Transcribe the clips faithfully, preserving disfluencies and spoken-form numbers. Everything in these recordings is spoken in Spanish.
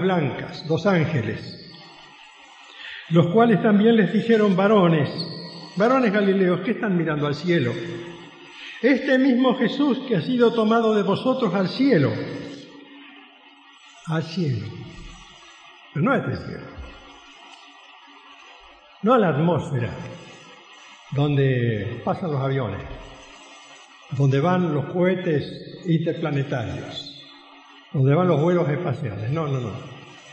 blancas, dos ángeles, los cuales también les dijeron: varones, varones galileos, ¿qué están mirando al cielo? Este mismo Jesús que ha sido tomado de vosotros al cielo, al cielo, pero no a este cielo, no a la atmósfera donde pasan los aviones, donde van los cohetes interplanetarios, donde van los vuelos espaciales. No, no, no.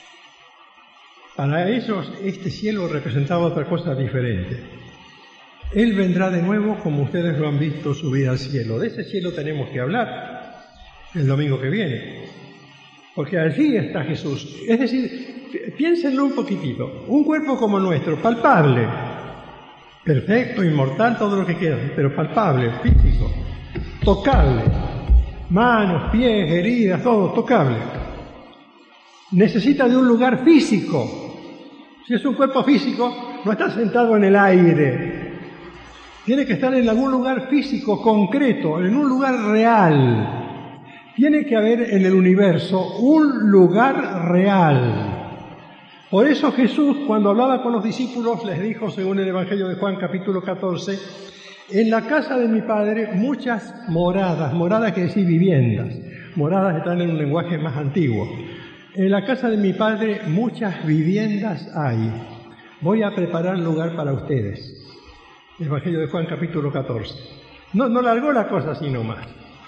Para ellos este cielo representaba otra cosa diferente. Él vendrá de nuevo, como ustedes lo han visto, subir al cielo. De ese cielo tenemos que hablar el domingo que viene, porque allí está Jesús. Es decir, piénsenlo un poquitito. Un cuerpo como nuestro, palpable, perfecto, inmortal, todo lo que quieran, pero palpable, físico, tocable, manos, pies, heridas, todo tocable. Necesita de un lugar físico. Si es un cuerpo físico, no está sentado en el aire. Tiene que estar en algún lugar físico, concreto, en un lugar real. Tiene que haber en el universo un lugar real. Por eso Jesús, cuando hablaba con los discípulos, les dijo, según el Evangelio de Juan, capítulo catorce, en la casa de mi Padre muchas moradas, moradas quiere decir viviendas, moradas están en un lenguaje más antiguo. En la casa de mi Padre muchas viviendas hay. Voy a preparar lugar para ustedes. El Evangelio de Juan, capítulo catorce. No, no largó la cosa así nomás.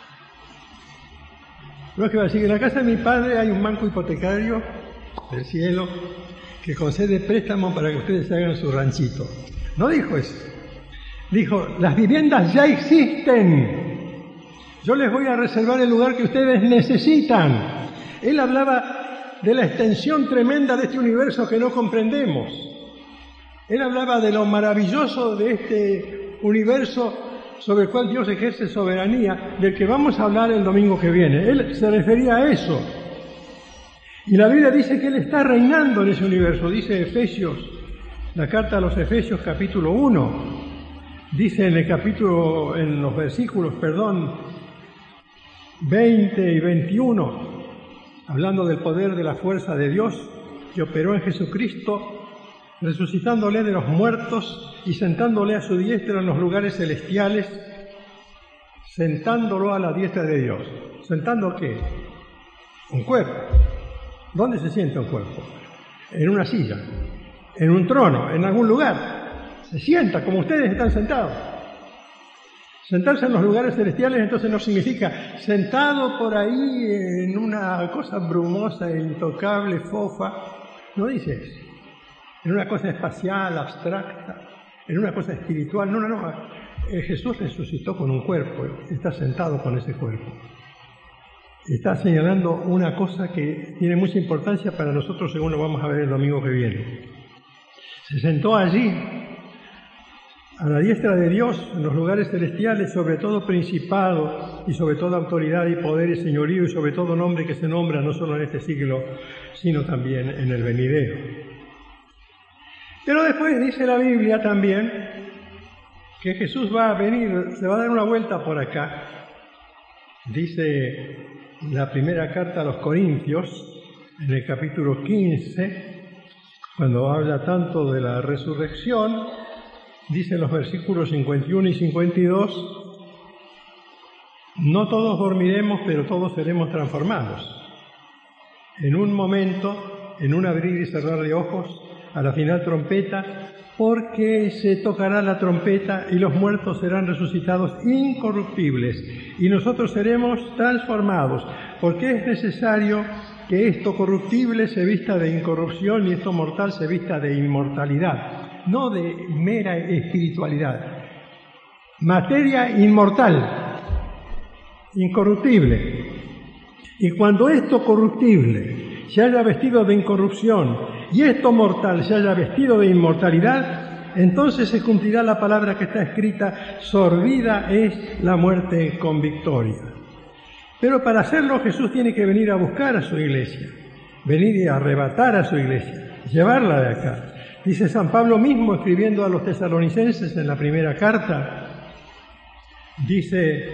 No es que va a decir, en la casa de mi Padre hay un banco hipotecario del cielo que concede préstamo para que ustedes hagan su ranchito. No dijo eso. Dijo, las viviendas ya existen. Yo les voy a reservar el lugar que ustedes necesitan. Él hablaba de la extensión tremenda de este universo que no comprendemos. Él hablaba de lo maravilloso de este universo sobre el cual Dios ejerce soberanía, del que vamos a hablar el domingo que viene. Él se refería a eso. Y la Biblia dice que Él está reinando en ese universo. Dice Efesios, la carta a los Efesios, capítulo uno. Dice en el capítulo, en los versículos, perdón, veinte y veintiuno, hablando del poder de la fuerza de Dios que operó en Jesucristo, resucitándole de los muertos y sentándole a su diestra en los lugares celestiales, sentándolo a la diestra de Dios. ¿Sentando qué? Un cuerpo. ¿Dónde se sienta un cuerpo? En una silla, en un trono, en algún lugar. Se sienta como ustedes están sentados. Sentarse en los lugares celestiales entonces no significa sentado por ahí en una cosa brumosa, intocable, fofa. No dice eso. En una cosa espacial, abstracta, en una cosa espiritual. No, no, no. Jesús resucitó con un cuerpo, está sentado con ese cuerpo. Está señalando una cosa que tiene mucha importancia para nosotros, según lo vamos a ver el domingo que viene. Se sentó allí, a la diestra de Dios, en los lugares celestiales, sobre todo principado y sobre toda autoridad y poder y señorío y sobre todo nombre que se nombra no solo en este siglo, sino también en el venidero. Pero después dice la Biblia también que Jesús va a venir, se va a dar una vuelta por acá. Dice la primera carta a los Corintios, en el capítulo quince, cuando habla tanto de la resurrección, dice en los versículos cincuenta y uno y cincuenta y dos, no todos dormiremos, pero todos seremos transformados. En un momento, en un abrir y cerrar de ojos, a la final trompeta, porque se tocará la trompeta y los muertos serán resucitados incorruptibles y nosotros seremos transformados, porque es necesario que esto corruptible se vista de incorrupción y esto mortal se vista de inmortalidad, no de mera espiritualidad. Materia inmortal, incorruptible. Y cuando esto corruptible se haya vestido de incorrupción y esto mortal se haya vestido de inmortalidad, entonces se cumplirá la palabra que está escrita, sorbida es la muerte con victoria. Pero para hacerlo Jesús tiene que venir a buscar a su iglesia, venir y arrebatar a su iglesia, llevarla de acá. Dice San Pablo mismo, escribiendo a los tesalonicenses en la primera carta, dice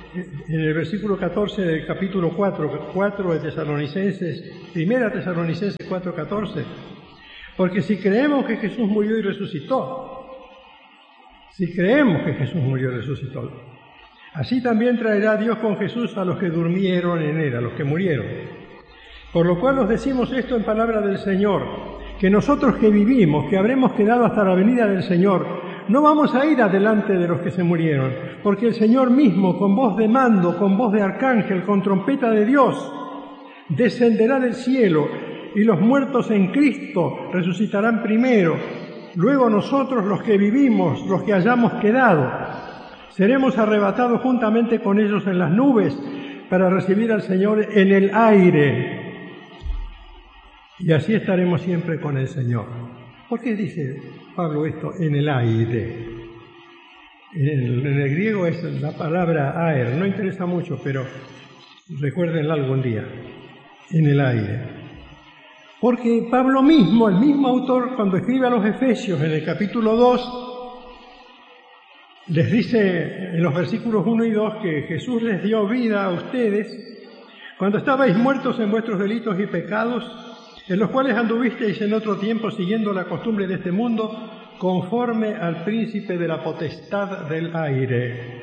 en el versículo catorce del capítulo cuatro, cuatro de Tesalonicenses, primera Tesalonicenses cuatro, catorce. Porque si creemos que Jesús murió y resucitó, si creemos que Jesús murió y resucitó, así también traerá Dios con Jesús a los que durmieron en él, a los que murieron. Por lo cual os decimos esto en palabra del Señor, que nosotros que vivimos, que habremos quedado hasta la venida del Señor, no vamos a ir adelante de los que se murieron, porque el Señor mismo, con voz de mando, con voz de arcángel, con trompeta de Dios, descenderá del cielo, y los muertos en Cristo resucitarán primero. Luego nosotros, los que vivimos, los que hayamos quedado, seremos arrebatados juntamente con ellos en las nubes para recibir al Señor en el aire. Y así estaremos siempre con el Señor. ¿Por qué dice Pablo esto en el aire? En el, en el griego es la palabra aer, no interesa mucho, pero recuérdenla algún día, en el aire. Porque Pablo mismo, el mismo autor, cuando escribe a los Efesios en el capítulo dos, les dice en los versículos uno y dos que Jesús les dio vida a ustedes cuando estabais muertos en vuestros delitos y pecados, en los cuales anduvisteis en otro tiempo siguiendo la costumbre de este mundo, conforme al príncipe de la potestad del aire.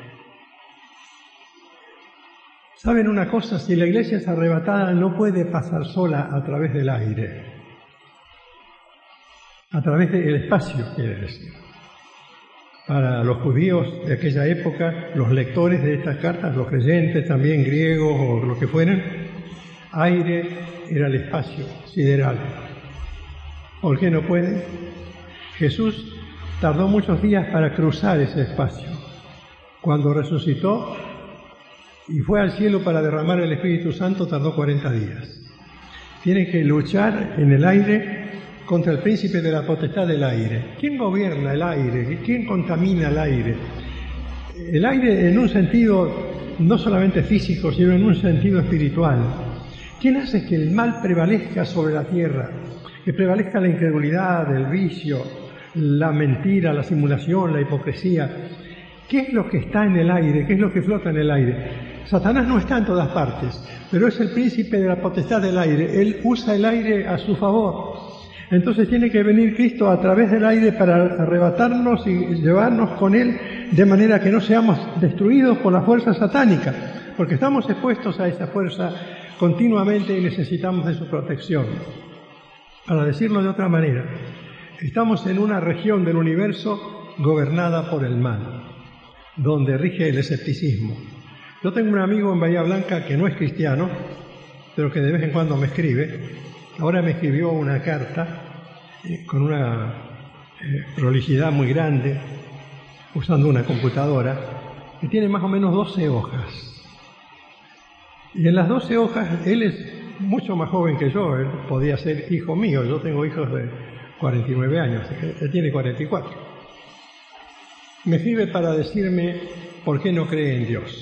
¿Saben una cosa? Si la iglesia es arrebatada, no puede pasar sola a través del aire. A través del espacio, quiere decir. Para los judíos de aquella época, los lectores de estas cartas, los creyentes, también griegos o lo que fueran, aire era el espacio sideral. ¿Por qué no puede? Jesús tardó muchos días para cruzar ese espacio. Cuando resucitó y fue al cielo para derramar el Espíritu Santo, tardó cuarenta días. Tiene que luchar en el aire contra el príncipe de la potestad del aire. ¿Quién gobierna el aire? ¿Quién contamina el aire? El aire en un sentido no solamente físico, sino en un sentido espiritual. ¿Quién hace que el mal prevalezca sobre la tierra? Que prevalezca la incredulidad, el vicio, la mentira, la simulación, la hipocresía. ¿Qué es lo que está en el aire? ¿Qué es lo que flota en el aire? Satanás no está en todas partes, pero es el príncipe de la potestad del aire. Él usa el aire a su favor. Entonces tiene que venir Cristo a través del aire para arrebatarnos y llevarnos con Él de manera que no seamos destruidos por la fuerza satánica, porque estamos expuestos a esa fuerza continuamente y necesitamos de su protección. Para decirlo de otra manera, estamos en una región del universo gobernada por el mal, donde rige el escepticismo. Yo tengo un amigo en Bahía Blanca que no es cristiano, pero que de vez en cuando me escribe. Ahora me escribió una carta eh, con una eh, prolijidad muy grande, usando una computadora, que tiene más o menos doce hojas. Y en las doce hojas, él es mucho más joven que yo, él podía ser hijo mío, yo tengo hijos de cuarenta y nueve años, él tiene cuarenta y cuatro. Me escribe para decirme por qué no cree en Dios.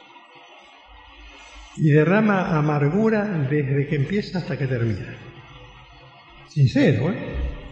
Y derrama amargura desde que empieza hasta que termina. Sincero, ¿eh?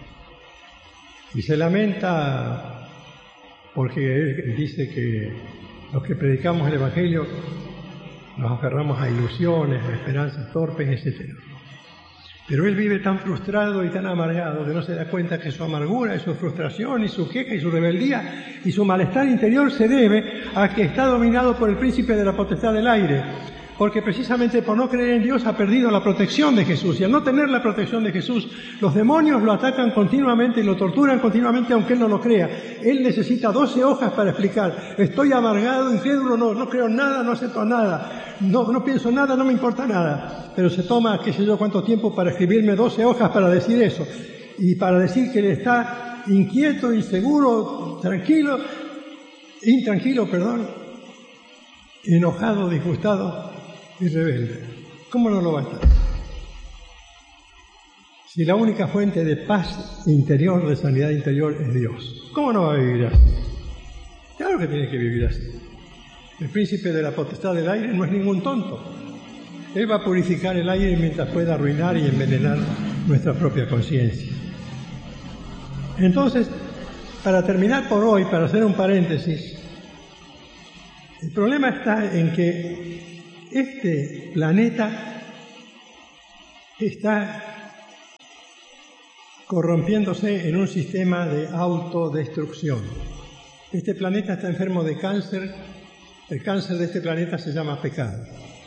Y se lamenta porque él dice que los que predicamos el Evangelio nos aferramos a ilusiones, a esperanzas torpes, etcétera. Pero él vive tan frustrado y tan amargado que no se da cuenta que su amargura y su frustración y su queja y su rebeldía y su malestar interior se debe a que está dominado por el príncipe de la potestad del aire. Porque precisamente por no creer en Dios ha perdido la protección de Jesús. Y al no tener la protección de Jesús, los demonios lo atacan continuamente y lo torturan continuamente aunque él no lo crea. Él necesita doce hojas para explicar. Estoy amargado, incrédulo, no, no creo en nada, no acepto nada. No, no pienso nada, no me importa nada. Pero se toma, qué sé yo, cuánto tiempo para escribirme doce hojas para decir eso. Y para decir que él está inquieto, inseguro, tranquilo, intranquilo, perdón, enojado, disgustado y rebelde. ¿Cómo no lo va a estar? Si la única fuente de paz interior, de sanidad interior, es Dios, ¿cómo no va a vivir así? Claro que tiene que vivir así. El príncipe de la potestad del aire no es ningún tonto. Él va a purificar el aire mientras pueda arruinar y envenenar nuestra propia conciencia. Entonces, para terminar por hoy, para hacer un paréntesis, El problema está en que este planeta está corrompiéndose en un sistema de autodestrucción. Este planeta está enfermo de cáncer. El cáncer de este planeta se llama pecado.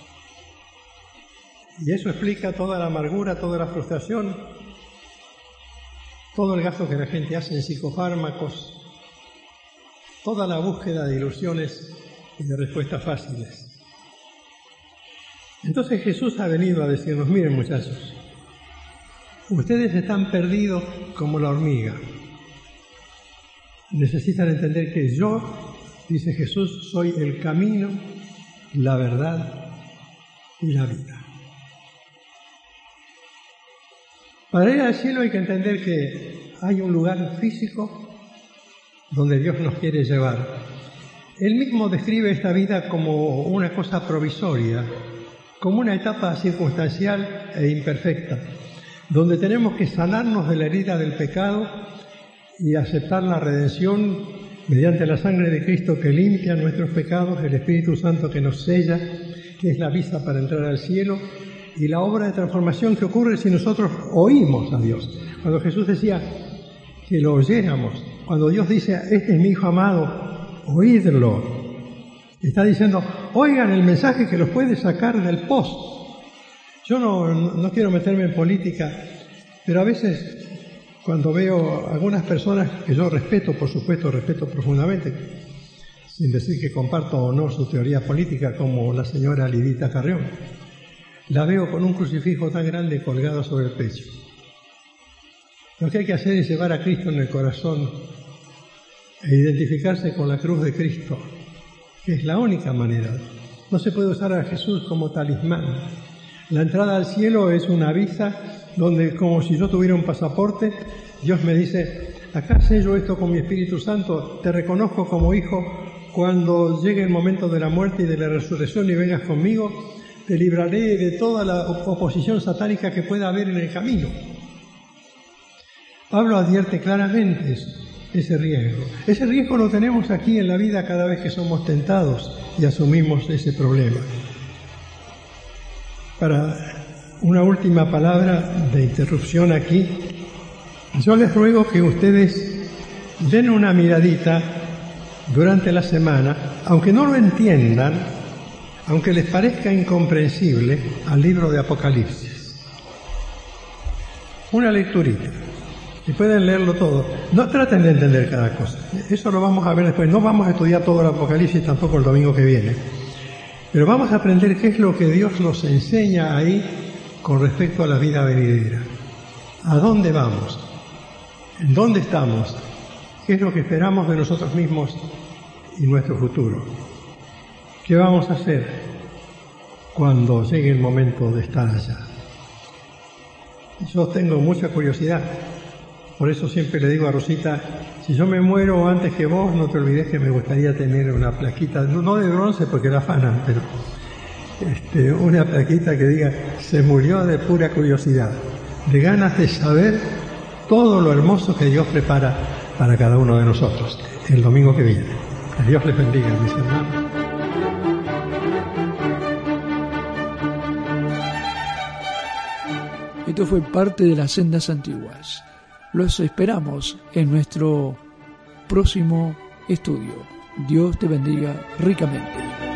Y eso explica toda la amargura, toda la frustración, todo el gasto que la gente hace en psicofármacos, toda la búsqueda de ilusiones y de respuestas fáciles. Entonces Jesús ha venido a decirnos, miren muchachos, ustedes están perdidos como la hormiga. Necesitan entender que yo, dice Jesús, soy el camino, la verdad y la vida. Para ir al cielo hay que entender que hay un lugar físico donde Dios nos quiere llevar. Él mismo describe esta vida como una cosa provisoria, como una etapa circunstancial e imperfecta, donde tenemos que sanarnos de la herida del pecado y aceptar la redención mediante la sangre de Cristo que limpia nuestros pecados, el Espíritu Santo que nos sella, que es la visa para entrar al cielo, y la obra de transformación que ocurre si nosotros oímos a Dios. Cuando Jesús decía que lo oyéramos, cuando Dios dice, este es mi Hijo amado, oídlo, está diciendo, oigan el mensaje que los puede sacar del post. Yo no, no quiero meterme en política, pero a veces cuando veo algunas personas que yo respeto, por supuesto, respeto profundamente, sin decir que comparto o no su teoría política, como la señora Lidita Carrión, la veo con un crucifijo tan grande colgado sobre el pecho. Lo que hay que hacer es llevar a Cristo en el corazón e identificarse con la cruz de Cristo, que es la única manera. No se puede usar a Jesús como talismán. La entrada al cielo es una visa donde, como si yo tuviera un pasaporte, Dios me dice, acá sello esto con mi Espíritu Santo, te reconozco como hijo, cuando llegue el momento de la muerte y de la resurrección y vengas conmigo, te libraré de toda la oposición satánica que pueda haber en el camino. Pablo advierte claramente ese riesgo. Ese riesgo lo tenemos aquí en la vida cada vez que somos tentados y asumimos ese problema. Para una última palabra de interrupción aquí, yo les ruego que ustedes den una miradita durante la semana, aunque no lo entiendan, aunque les parezca incomprensible, al libro de Apocalipsis. Una lecturita. Y pueden leerlo todo. No traten de entender cada cosa. Eso lo vamos a ver después. No vamos a estudiar todo el Apocalipsis tampoco el domingo que viene. Pero vamos a aprender qué es lo que Dios nos enseña ahí con respecto a la vida venidera. ¿A dónde vamos? ¿En dónde estamos? ¿Qué es lo que esperamos de nosotros mismos y nuestro futuro? ¿Qué vamos a hacer cuando llegue el momento de estar allá? Yo tengo mucha curiosidad, por eso siempre le digo a Rosita, si yo me muero antes que vos, no te olvides que me gustaría tener una plaquita, no de bronce porque la afanan, pero este, una plaquita que diga, se murió de pura curiosidad, de ganas de saber todo lo hermoso que Dios prepara para cada uno de nosotros el domingo que viene. Que Dios les bendiga, mis hermanos. Esto fue parte de las sendas antiguas. Los esperamos en nuestro próximo estudio. Dios te bendiga ricamente.